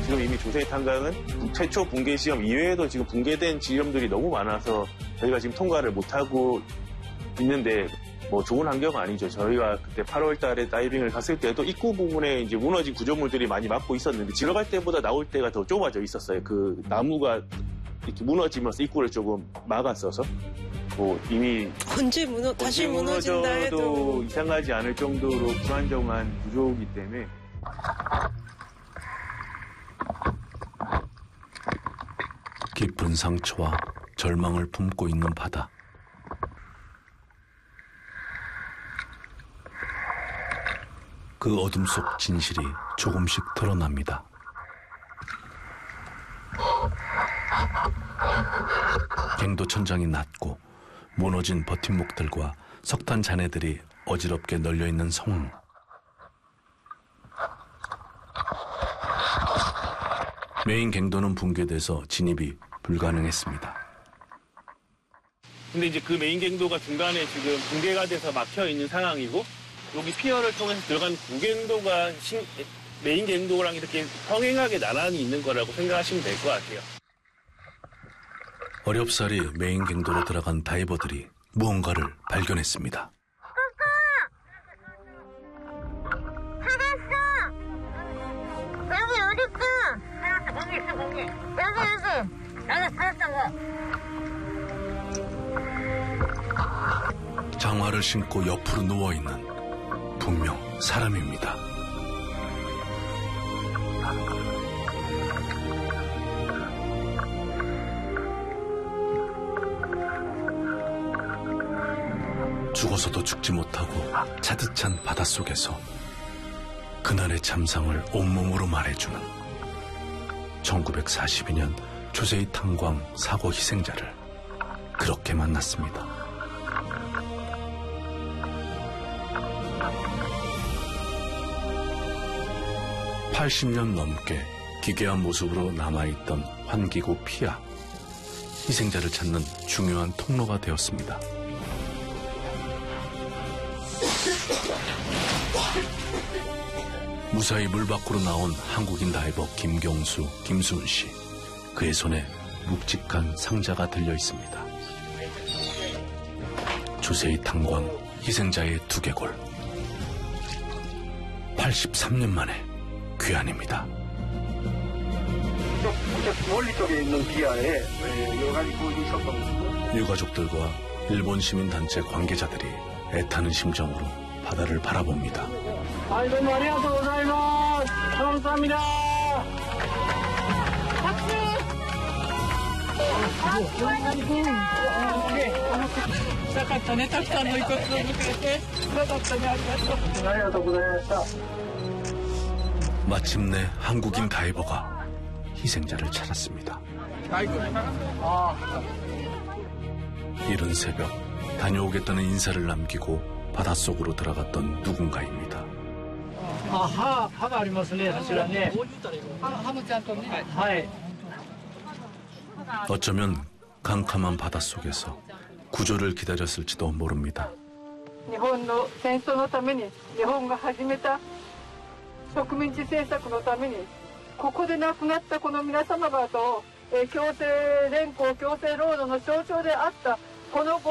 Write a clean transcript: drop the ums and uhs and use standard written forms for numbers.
지금 이미 조세이 탄광은 최초 붕괴 시험 이외에도 지금 붕괴된 지점들이 너무 많아서 저희가 지금 통과를 못하고 있는데 뭐 좋은 환경은 아니죠. 저희가 그때 8월 달에 다이빙을 갔을 때도 입구 부분에 이제 무너진 구조물들이 많이 막고 있었는데 들어갈 때보다 나올 때가 더 좁아져 있었어요. 그 나무가 이렇게 무너지면서 입구를 조금 막았어서 뭐 이미 다시 무너진다 해도 이상하지 않을 정도로 불안정한 구조이기 때문에 깊은 상처와 절망을 품고 있는 바다. 그 어둠 속 진실이 조금씩 드러납니다. 갱도 천장이 낮고 무너진 버팀목들과 석탄 잔해들이 어지럽게 널려있는 성. 메인 갱도는 붕괴돼서 진입이 불가능했습니다. 근데 이제 그 메인 갱도가 중간에 지금 붕괴가 돼서 막혀 있는 상황이고 여기 피어를 통해서 들어간 구갱도가 메인 갱도랑 이렇게 평행하게 나란히 있는 거라고 생각하시면 될 것 같아요. 어렵사리 메인 갱도로 들어간 다이버들이 무언가를 발견했습니다. 찾았어! 여기 어딨어? 찾았어, 거기 있어, 거기. 여기. 나도 찾았다고. 장화를 신고 옆으로 누워있는 분명 사람입니다. 죽어서도 죽지 못하고 차디찬 바닷속에서 그날의 참상을 온몸으로 말해주는 1942년 조세이 탄광 사고 희생자를 그렇게 만났습니다. (80년) 넘게 기괴한 모습으로 남아있던 환기구 피아. 희생자를 찾는 중요한 통로가 되었습니다. 무사히 물 밖으로 나온 한국인 다이버 김경수, 김수은 씨. 그의 손에 묵직한 상자가 들려 있습니다. 조세이 탄광 희생자의 두개골. 83년 만에 귀환입니다. 멀리 쪽에 있는 비아에 여러 가지 구역이 있었던 유가족들과 일본 시민단체 관계자들이 애타는 심정으로 바다를 바라봅니다. 너무 아리가또 고자이마스. 감사합니다. 마침내 한국인 다이버가 희생자를 찾았습니다. 이른 새벽 다녀오겠다는 인사를 남기고 바닷속으로 들어갔던 누군가입니다. 하가 ありますね、柱ね。ハもちゃんとね。はい。 어쩌면 캄캄한 바닷속에서 구조를 기다렸을지도 모릅니다. 日本の戦争のために日本が始めた植民地政策のためにここで亡くなったこの皆様方を強制連行強制労働の象徴であったこの